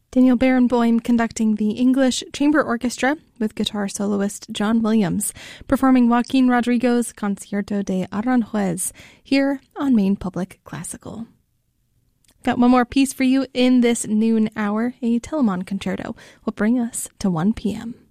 Daniel Barenboim conducting the English Chamber Orchestra with guitar soloist John Williams, performing Joaquin Rodrigo's Concierto de Aranjuez here on Maine Public Classical. Got one more piece for you in this noon hour. A Telemann concerto will bring us to 1 p.m.